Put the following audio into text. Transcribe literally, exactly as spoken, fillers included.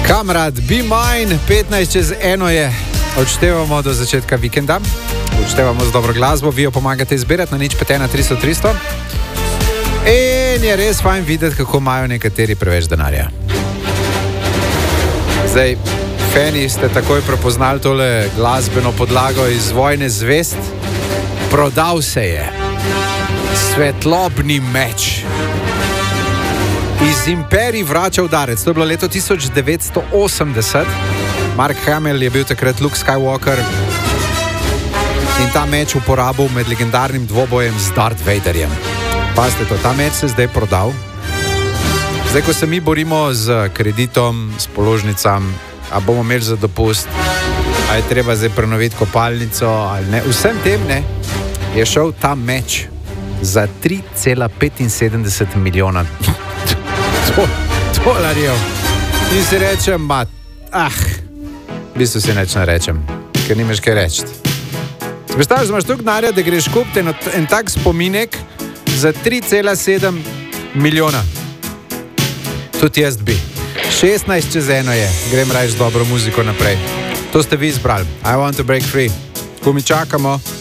Kamrad, be mine, petnajst čez eno je. Odštevamo do začetka vikenda. Odštevamo z dobro glasbo, vi jo pomagate izbirati na nič pet ena tristo tristo. In je res fajn videti, kako imajo nekateri preveč denarja. Zdaj, fani ste takoj prepoznali tole glasbeno podlago iz Vojne zvezd. Prodal se je Svetlobni meč. Iz imperij vrača udarec. To je bilo leto tisoč devetsto osemdeset. Mark Hamill je bil takrat Luke Skywalker in ta meč uporabil med legendarnim dvobojem z Darth Vaderjem. Pazite to, ta meč se zdaj prodal. Zdaj, ko se mi borimo z kreditom, s položnicam, a bomo imeli za dopust, a je treba zdaj prenoviti kopalnico, ali ne. Vsem tem, ne, je šel ta meč za tri cela petinsedemdeset milijona dolarjev. In si rečem, ma, ah, v bistvu si neč ne rečem, ker nimaš kaj reči. Predstavljaš, da imaš toliko denarja, da greš kupiti en, en tak spominek za tri cela sedem milijona. Tudi jaz bi. šestnajst čez eno je, grem raje z dobro muziko naprej. To ste vi izbrali. I want to break free. Ko mi čakamo,